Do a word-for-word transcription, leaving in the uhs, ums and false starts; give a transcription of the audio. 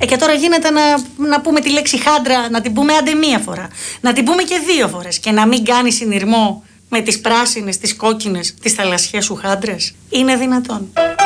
και τώρα γίνεται να, να πούμε τη λέξη χάντρα, να την πούμε άντε μία φορά, να την πούμε και δύο φορές και να μην κάνει συνειρμό με τις πράσινες, τις κόκκινες, τις θαλασσιές σου χάντρες. Είναι δυνατόν?